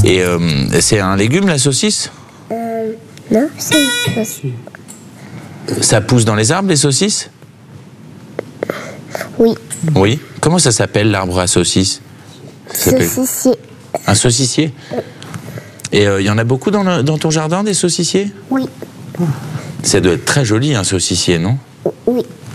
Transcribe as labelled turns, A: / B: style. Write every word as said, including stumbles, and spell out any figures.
A: Et euh, c'est un légume, la saucisse?
B: Euh, non, c'est une saucisse.
A: Ça pousse dans les arbres, les saucisses?
B: Oui.
A: Oui. Comment ça s'appelle, l'arbre à saucisses? Ça s'appelle-
B: Saucissier.
A: Un saucissier? Et il euh, y en a beaucoup dans, le, dans ton jardin, des saucissiers?
B: Oui.
A: Ça doit être très joli, un saucissier, non?
B: Oui.